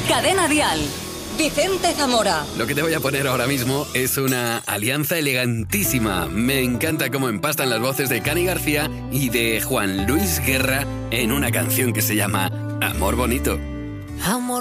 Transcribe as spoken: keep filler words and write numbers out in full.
Cadena Dial. Vicente Zamora. Lo que te voy a poner ahora mismo es una alianza elegantísima. Me encanta cómo empastan las voces de Cani García y de Juan Luis Guerra en una canción que se llama Amor Bonito. Amor